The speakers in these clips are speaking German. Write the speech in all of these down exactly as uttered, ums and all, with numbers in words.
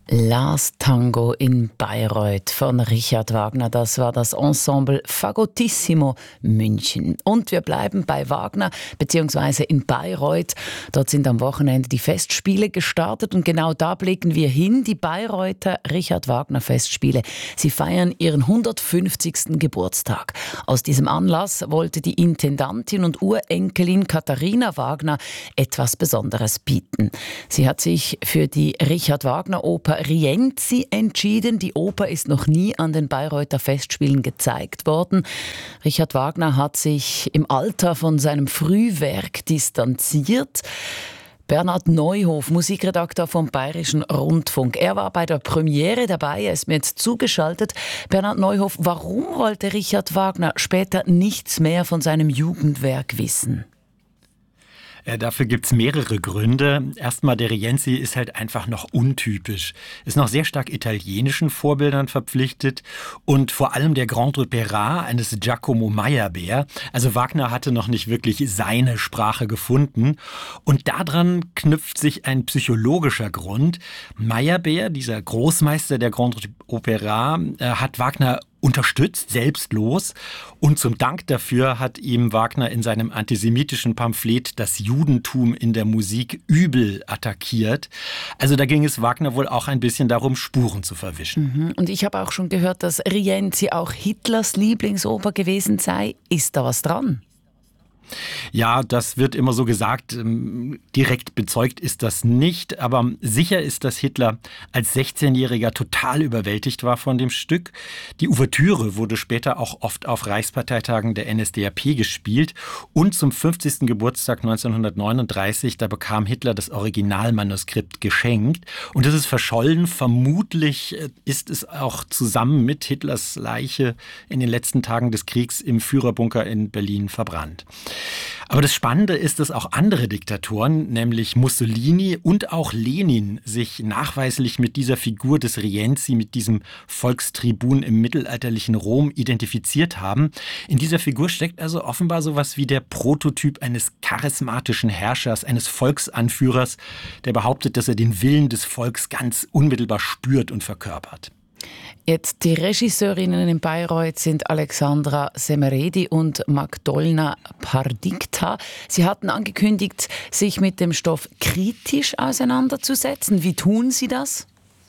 Last Tango in Bayreuth von Richard Wagner. Das war das Ensemble Fagottissimo München. Und wir bleiben bei Wagner bzw. in Bayreuth. Dort sind am Wochenende die Festspiele gestartet und genau da blicken wir hin. Die Bayreuther Richard Wagner Festspiele. Sie feiern ihren hundertfünfzigsten Geburtstag. Aus diesem Anlass wollte die Intendantin und Urenkelin Katharina Wagner etwas Besonderes bieten. Sie hat sich für die Richard Wagner Oper Rienzi entschieden. Die Oper ist noch nie an den Bayreuther Festspielen gezeigt worden. Richard Wagner hat sich im Alter von seinem Frühwerk distanziert. Bernhard Neuhof, Musikredakteur vom Bayerischen Rundfunk. Er war bei der Premiere dabei, er ist mir jetzt zugeschaltet. Bernhard Neuhof, warum wollte Richard Wagner später nichts mehr von seinem Jugendwerk wissen? Äh, dafür gibt's mehrere Gründe. Erstmal, der Rienzi ist halt einfach noch untypisch. Ist noch sehr stark italienischen Vorbildern verpflichtet und vor allem der Grand Opéra eines Giacomo Meyerbeer. Also Wagner hatte noch nicht wirklich seine Sprache gefunden. Und daran knüpft sich ein psychologischer Grund. Meyerbeer, dieser Großmeister der Grand Opéra, äh, hat Wagner unterstützt, selbstlos. Und zum Dank dafür hat ihm Wagner in seinem antisemitischen Pamphlet das Judentum in der Musik übel attackiert. Also da ging es Wagner wohl auch ein bisschen darum, Spuren zu verwischen. Und ich habe auch schon gehört, dass Rienzi auch Hitlers Lieblingsoper gewesen sei. Ist da was dran? Ja, das wird immer so gesagt. Direkt bezeugt ist das nicht. Aber sicher ist, dass Hitler als sechzehnjähriger total überwältigt war von dem Stück. Die Ouvertüre wurde später auch oft auf Reichsparteitagen der N S D A P gespielt. Und zum fünfzigsten Geburtstag neunzehnhundertneununddreißig, da bekam Hitler das Originalmanuskript geschenkt. Und es ist verschollen. Vermutlich ist es auch zusammen mit Hitlers Leiche in den letzten Tagen des Kriegs im Führerbunker in Berlin verbrannt. Aber das Spannende ist, dass auch andere Diktatoren, nämlich Mussolini und auch Lenin, sich nachweislich mit dieser Figur des Rienzi, mit diesem Volkstribun im mittelalterlichen Rom identifiziert haben. In dieser Figur steckt also offenbar sowas wie der Prototyp eines charismatischen Herrschers, eines Volksanführers, der behauptet, dass er den Willen des Volks ganz unmittelbar spürt und verkörpert. Jetzt die Regisseurinnen in Bayreuth sind Alexandra Semeredi und Magdolna Pardikta. Sie hatten angekündigt, sich mit dem Stoff kritisch auseinanderzusetzen. Wie tun Sie das?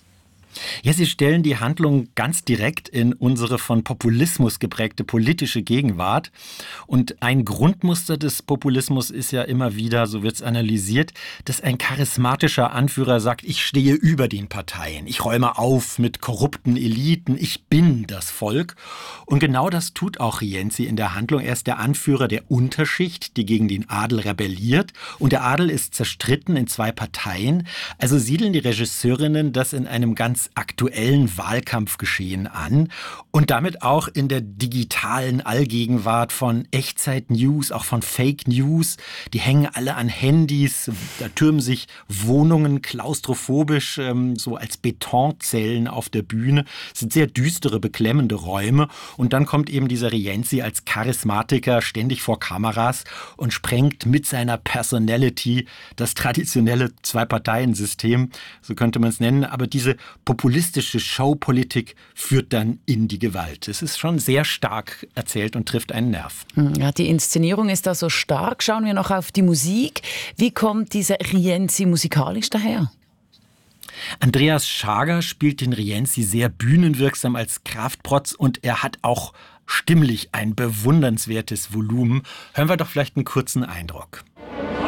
Ja, sie stellen die Handlung ganz direkt in unsere von Populismus geprägte politische Gegenwart. Und ein Grundmuster des Populismus ist ja immer wieder, so wird es analysiert, dass ein charismatischer Anführer sagt, ich stehe über den Parteien, ich räume auf mit korrupten Eliten, ich bin das Volk. Und genau das tut auch Rienzi in der Handlung. Er ist der Anführer der Unterschicht, die gegen den Adel rebelliert. Und der Adel ist zerstritten in zwei Parteien. Also siedeln die Regisseurinnen das in einem ganz aktuellen Wahlkampfgeschehen an und damit auch in der digitalen Allgegenwart von Echtzeit-News, auch von Fake News. Die hängen alle an Handys, da türmen sich Wohnungen klaustrophobisch ähm, so als Betonzellen auf der Bühne. Es sind sehr düstere, beklemmende Räume und dann kommt eben dieser Rienzi als Charismatiker ständig vor Kameras und sprengt mit seiner Personality das traditionelle Zwei-Parteien-System, so könnte man es nennen, aber diese populistische Showpolitik führt dann in die Gewalt. Es ist schon sehr stark erzählt und trifft einen Nerv. Ja, die Inszenierung ist da so stark. Schauen wir noch auf die Musik. Wie kommt dieser Rienzi musikalisch daher? Andreas Schager spielt den Rienzi sehr bühnenwirksam als Kraftprotz und er hat auch stimmlich ein bewundernswertes Volumen. Hören wir doch vielleicht einen kurzen Eindruck.